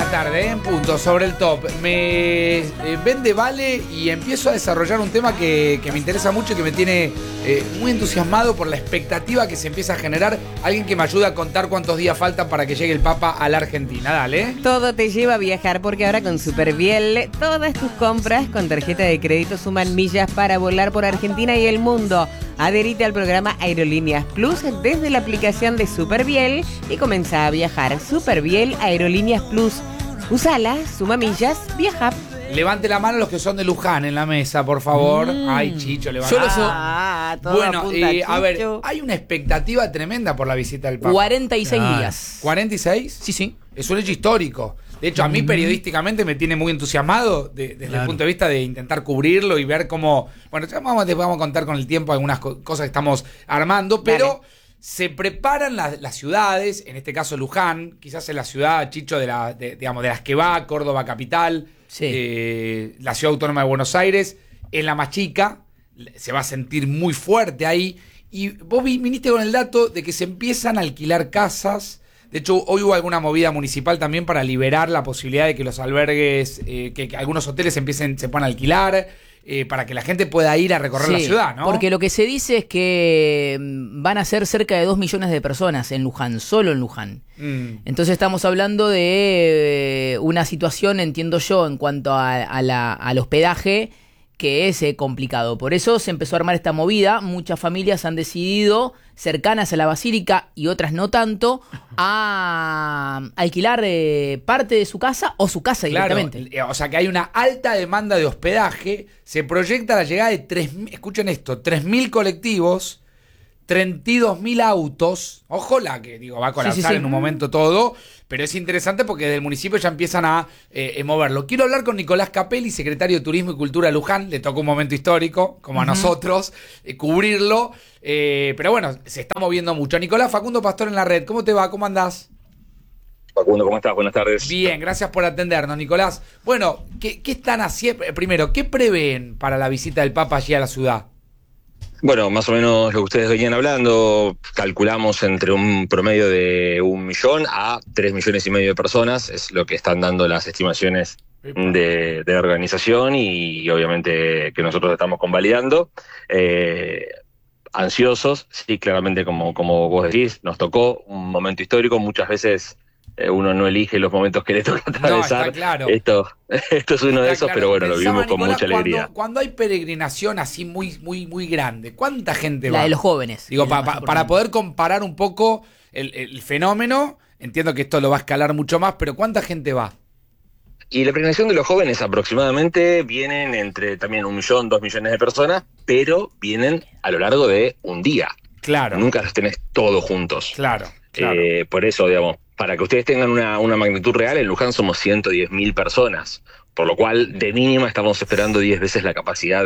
la tarde, en punto, sobre el top. Me vende Vale y empiezo a desarrollar un tema que me interesa mucho y que me tiene muy entusiasmado por la expectativa que se empieza a generar. Alguien que me ayude a contar cuántos días faltan para que llegue el Papa a la Argentina. Dale. Todo te lleva a viajar porque ahora con Superviel todas tus compras con tarjeta de crédito suman millas para volar por Argentina y el mundo. Adherite al programa Aerolíneas Plus desde la aplicación de Superviel y comenzá a viajar. Superviel Aerolíneas Plus. Usala, suma millas, viaja. Levante la mano los que son de Luján en la mesa, por favor. Ay, Chicho, levanta. Yo lo soy. Bueno, a ver, hay una expectativa tremenda por la visita del Papa. 46 días. ¿46? Sí, sí. Es un hecho histórico. De hecho, a mí periodísticamente me tiene muy entusiasmado desde el punto de vista de intentar cubrirlo y ver cómo... Bueno, ya vamos a contar con el tiempo algunas cosas que estamos armando, pero se preparan las ciudades, en este caso Luján, quizás es la ciudad, Chicho, de las que va, Córdoba capital, la ciudad autónoma de Buenos Aires, es la más chica, se va a sentir muy fuerte ahí. Y vos viniste con el dato de que se empiezan a alquilar casas. De hecho, hoy hubo alguna movida municipal también para liberar la posibilidad de que los albergues, que algunos hoteles se puedan alquilar, para que la gente pueda ir a recorrer la ciudad, ¿no? Porque lo que se dice es que van a ser cerca de 2 millones de personas en Luján, solo en Luján. Entonces estamos hablando de una situación, entiendo yo, en cuanto al hospedaje, que es complicado. Por eso se empezó a armar esta movida. Muchas familias han decidido, cercanas a la basílica y otras no tanto, a alquilar parte de su casa o su casa directamente. Claro, o sea que hay una alta demanda de hospedaje. Se proyecta la llegada de 3.000, escuchen esto, 3.000 colectivos, 32.000 autos. Ojo la que va a colapsar en un momento todo, pero es interesante porque desde el municipio ya empiezan a moverlo. Quiero hablar con Nicolás Capelli, secretario de Turismo y Cultura de Luján. Le tocó un momento histórico, como a nosotros, cubrirlo. Pero bueno, se está moviendo mucho. Nicolás, Facundo Pastor en la red. ¿Cómo te va? ¿Cómo andás? Facundo, ¿cómo estás? Buenas tardes. Bien, gracias por atendernos, Nicolás. Bueno, ¿qué están haciendo? Primero, ¿qué prevén para la visita del Papa allí a la ciudad? Bueno, más o menos lo que ustedes venían hablando, calculamos entre un promedio de 1 millón a 3,5 millones de personas, es lo que están dando las estimaciones de organización y obviamente que nosotros estamos convalidando. Ansiosos, sí, claramente como vos decís, nos tocó un momento histórico, muchas veces uno no elige los momentos que le toca atravesar. No, está claro. Esto es uno de esos, pero bueno, lo vimos con mucha alegría. Cuando hay peregrinación así muy grande, ¿cuánta gente va? La de los jóvenes. Digo, para poder comparar un poco el fenómeno, entiendo que esto lo va a escalar mucho más, pero ¿cuánta gente va? Y la peregrinación de los jóvenes aproximadamente vienen entre también 1 millón, 2 millones de personas, pero vienen a lo largo de un día. Claro. Nunca los tenés todos juntos. Claro. Por eso, digamos, para que ustedes tengan una magnitud real, en Luján somos 110.000 personas, por lo cual de mínima estamos esperando 10 veces la capacidad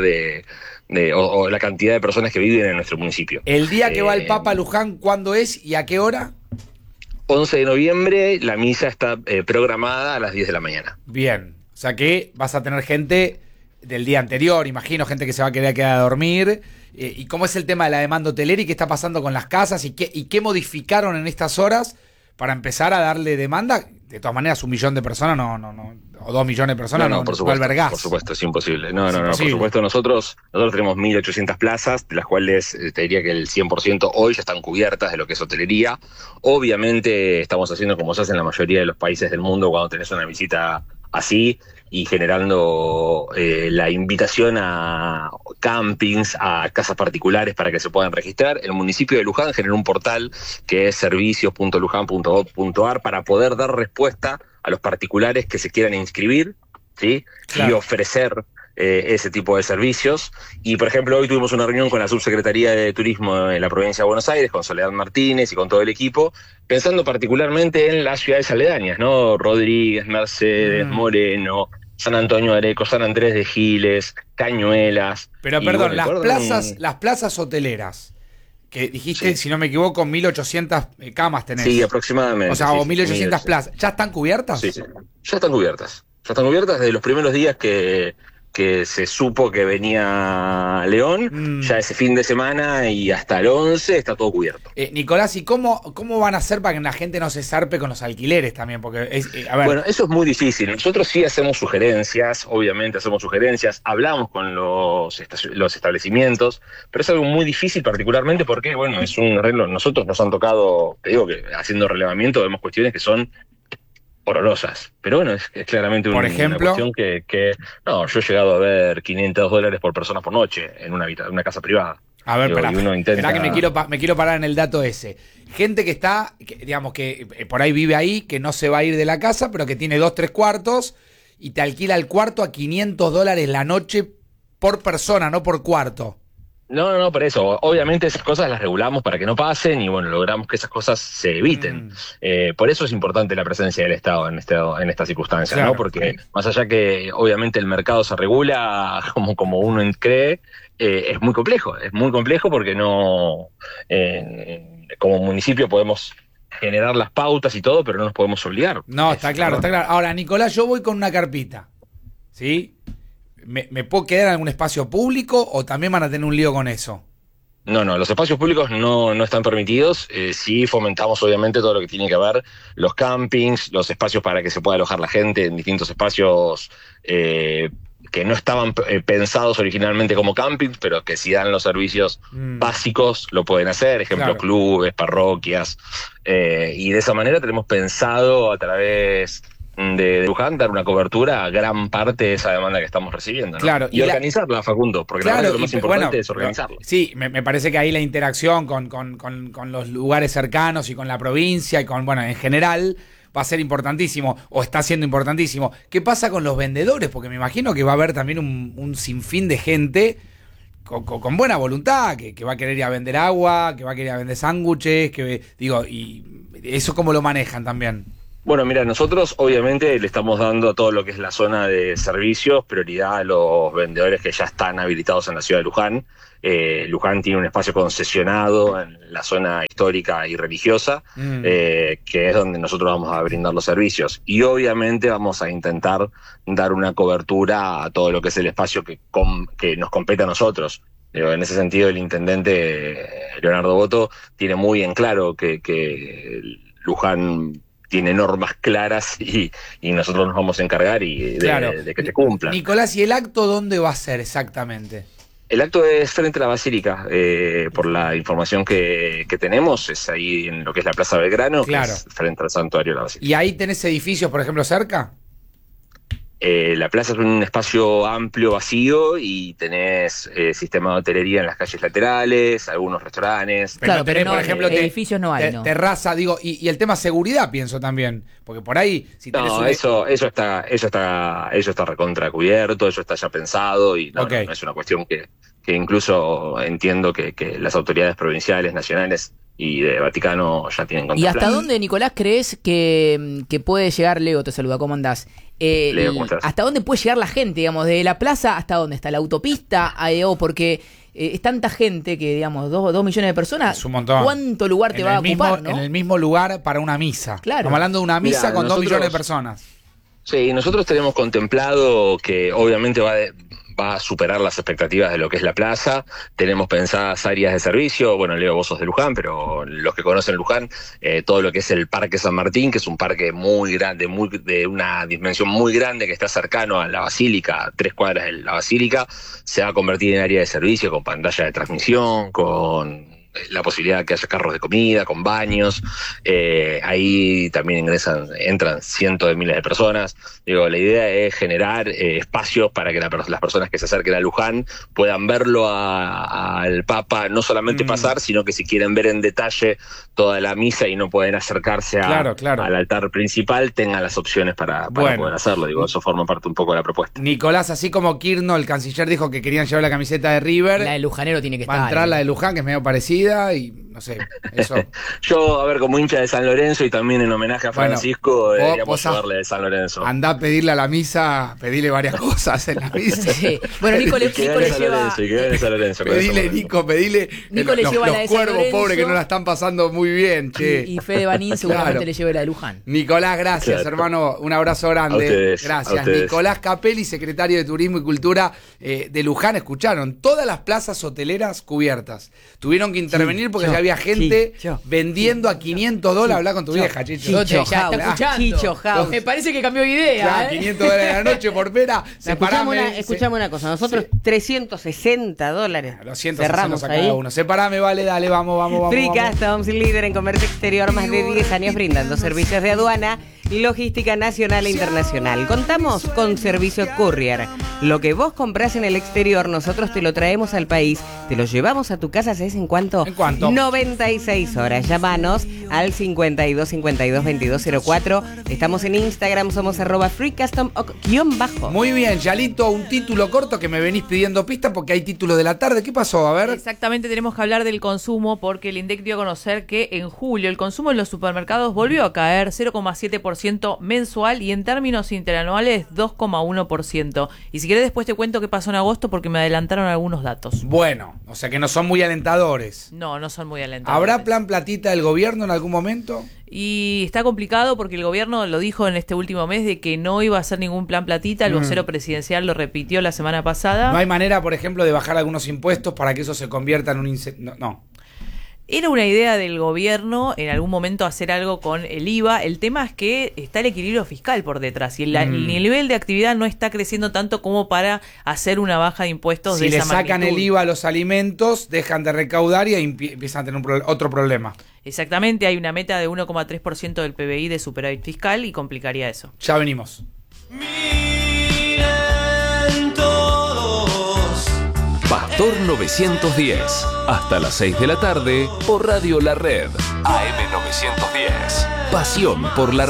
o la cantidad de personas que viven en nuestro municipio. El día que va el Papa a Luján, ¿cuándo es y a qué hora? 11 de noviembre, la misa está programada a las 10 de la mañana. Bien, o sea que vas a tener gente del día anterior, imagino, gente que se va a quedar a dormir. ¿Y cómo es el tema de la demanda hotelera y qué está pasando con las casas y qué modificaron en estas horas para empezar a darle demanda? De todas maneras, 1 millón de personas o 2 millones de personas no albergás. Por supuesto, es imposible. No, imposible. Por supuesto, nosotros tenemos 1.800 plazas, de las cuales te diría que el 100% hoy ya están cubiertas de lo que es hotelería. Obviamente estamos haciendo como se hace en la mayoría de los países del mundo cuando tenés una visita así, y generando la invitación a campings, a casas particulares para que se puedan registrar. El municipio de Luján generó un portal que es servicios.luján.gov.ar para poder dar respuesta a los particulares que se quieran inscribir, ¿sí? Claro. Y ofrecer ese tipo de servicios. Y, por ejemplo, hoy tuvimos una reunión con la Subsecretaría de Turismo en la provincia de Buenos Aires, con Soledad Martínez y con todo el equipo, pensando particularmente en las ciudades aledañas, ¿no? Rodríguez, Mercedes, Moreno, San Antonio de Areco, San Andrés de Giles, Cañuelas. Pero perdón, las plazas hoteleras, que dijiste, si no me equivoco, 1.800 camas tenés. Sí, aproximadamente. O sea, o 1.800 plazas. ¿Ya están cubiertas? Sí, ya están cubiertas. Ya están cubiertas desde los primeros días que que se supo que venía León, ya ese fin de semana y hasta el 11 está todo cubierto. Nicolás, ¿y cómo van a hacer para que la gente no se zarpe con los alquileres también? Porque, a ver. Bueno, eso es muy difícil. Nosotros sí hacemos sugerencias, obviamente hacemos sugerencias, hablamos con los establecimientos, pero es algo muy difícil particularmente porque, bueno, es un arreglo. Nosotros nos han tocado, te digo que haciendo relevamiento vemos cuestiones que son horrorosas, pero bueno, es claramente por ejemplo, una cuestión que no, yo he llegado a ver $500 por persona por noche en una casa privada. A ver, espera que me quiero parar en el dato ese. Gente que está, digamos que por ahí vive ahí, que no se va a ir de la casa, pero que tiene 2, 3 cuartos y te alquila el cuarto a $500 la noche por persona, no por cuarto. No, por eso. Obviamente esas cosas las regulamos para que no pasen y bueno, logramos que esas cosas se eviten. Por eso es importante la presencia del Estado en esta circunstancia, claro, ¿no? Porque más allá que obviamente el mercado se regula como uno cree, es muy complejo porque no, como municipio podemos generar las pautas y todo, pero no nos podemos obligar. No, está claro. Ahora, Nicolás, yo voy con una carpita, ¿sí? ¿Me puedo quedar en algún espacio público o también van a tener un lío con eso? No, los espacios públicos no están permitidos. Sí fomentamos obviamente todo lo que tiene que ver los campings, los espacios para que se pueda alojar la gente en distintos espacios que no estaban pensados originalmente como campings, pero que si dan los servicios básicos lo pueden hacer, ejemplo, claro, clubes, parroquias, y de esa manera tenemos pensado a través de Luján dar una cobertura a gran parte de esa demanda que estamos recibiendo, ¿no? Claro, y organizarla, Facundo, porque claro, lo más importante es organizarla. Sí, me parece que ahí la interacción con los lugares cercanos y con la provincia y en general va a ser importantísimo, o está siendo importantísimo. ¿Qué pasa con los vendedores? Porque me imagino que va a haber también un sinfín de gente con buena voluntad, que va a querer ir a vender agua, que va a querer ir a vender sándwiches, y eso cómo lo manejan también. Bueno, mira, nosotros obviamente le estamos dando a todo lo que es la zona de servicios prioridad a los vendedores que ya están habilitados en la ciudad de Luján. Luján tiene un espacio concesionado en la zona histórica y religiosa, que es donde nosotros vamos a brindar los servicios. Y obviamente vamos a intentar dar una cobertura a todo lo que es el espacio que nos compete a nosotros. En ese sentido, el intendente Leonardo Boto tiene muy en claro que Luján tiene normas claras y nosotros nos vamos a encargar de que se cumplan. Nicolás, ¿y el acto dónde va a ser exactamente? El acto es frente a la Basílica, por la información que tenemos, es ahí en lo que es la Plaza Belgrano, claro, que es frente al Santuario de la Basílica. ¿Y ahí tenés edificios, por ejemplo, cerca? La plaza es un espacio amplio, vacío, y tenés sistema de hotelería en las calles laterales, algunos restaurantes. Claro, pero por ejemplo, edificios no hay, ¿no? Terraza, digo, y el tema seguridad, pienso también, porque por ahí, si tenés eso está recontra cubierto, eso está ya pensado, y no es una cuestión que incluso entiendo que las autoridades provinciales, nacionales y de Vaticano ya tienen contemplado. ¿Y hasta dónde, Nicolás, crees que puede llegar? Leo te saluda, ¿cómo andás? Leo, ¿cómo estás? ¿Hasta dónde puede llegar la gente, digamos, de la plaza hasta dónde? ¿Hasta la autopista? Porque es tanta gente que, digamos, 2 millones de personas. Es un montón. ¿Cuánto lugar te va a ocupar, no? En el mismo lugar para una misa. Claro. Estamos hablando de una misa con 2 millones de personas. Sí, nosotros tenemos contemplado que obviamente va a superar las expectativas de lo que es la plaza. Tenemos pensadas áreas de servicio. Bueno, Leo, vos sos de Luján, pero los que conocen Luján, todo lo que es el Parque San Martín, que es un parque muy grande, de una dimensión muy grande, que está cercano a la Basílica, a 3 cuadras de la Basílica, se va a convertir en área de servicio con pantalla de transmisión, con la posibilidad de que haya carros de comida, con baños. Ahí también entran cientos de miles de personas. Digo, la idea es generar espacios para que las personas que se acerquen a Luján puedan verlo al Papa, no solamente pasar, sino que si quieren ver en detalle toda la misa y no pueden acercarse al altar principal, tengan las opciones para poder hacerlo. Digo, eso forma parte un poco de la propuesta. Nicolás, así como Kirno, el canciller, dijo que querían llevar la camiseta de River, la de Lujanero tiene que estar. Va a entrar la de Luján, que es medio parecida, y no sé, eso. Yo, a ver, como hincha de San Lorenzo y también en homenaje a Francisco, deberíamos llevarle de San Lorenzo. Andá a pedirle a la misa, pedirle varias cosas en la misa. Sí. Bueno, Nico le lleva... Pedile, Nico, pedile. Nico le lleva la de los San cuervos Lorenzo. pobres que no la están pasando muy bien, che. Y Fede Banín seguramente le lleve la de Luján. Nicolás, gracias, Claro. hermano. Un abrazo grande. Ustedes, Gracias. Nicolás Capelli, secretario de Turismo y Cultura de Luján. Escucharon, todas las plazas hoteleras cubiertas. Tuvieron que intervenir porque ya había gente vendiendo a $500. Habla con tu vieja, Chicho. Ya está escuchando. Chicho House. Me parece que cambió de idea. Claro, $500 a la noche por pera. Escuchame una cosa, nosotros $360. Lo siento, cerramos a ahí. cada uno. Separame, vale, dale, vamos. Free vamos. Customs, líder en comercio exterior, más de 10 años brindando servicios de aduana y logística nacional e internacional. Contamos con servicio courier. Lo que vos comprás en el exterior, nosotros te lo traemos al país, te lo llevamos a tu casa, ¿sabés en cuánto? ¿En cuánto? 96 horas. Llámanos al 52 52 2204. Estamos en Instagram, somos @freecustom_. Muy bien, Yalito, un título corto que me venís pidiendo pista porque hay título de la tarde. ¿Qué pasó? A ver. Exactamente, tenemos que hablar del consumo porque el INDEC dio a conocer que en julio el consumo en los supermercados volvió a caer 0,7% mensual y en términos interanuales 2,1%. Y si querés después te cuento qué pasó en agosto porque me adelantaron algunos datos. Bueno, o sea que no son muy alentadores. No son muy alentadores. ¿Habrá plan platita del gobierno en algún momento? Y está complicado porque el gobierno lo dijo en este último mes de que no iba a hacer ningún plan platita. El vocero presidencial lo repitió la semana pasada. ¿No hay manera, por ejemplo, de bajar algunos impuestos para que eso se convierta en un no. Era una idea del gobierno en algún momento hacer algo con el IVA. El tema es que está el equilibrio fiscal por detrás y el nivel de actividad no está creciendo tanto como para hacer una baja de impuestos Si de le esa sacan magnitud. el IVA a los alimentos, dejan de recaudar y empiezan a tener otro problema. Exactamente, hay una meta de 1,3% del PBI de superávit fiscal y complicaría eso. Ya venimos. Pastor 910, hasta las 6 de la tarde por Radio La Red, AM 910. Pasión por la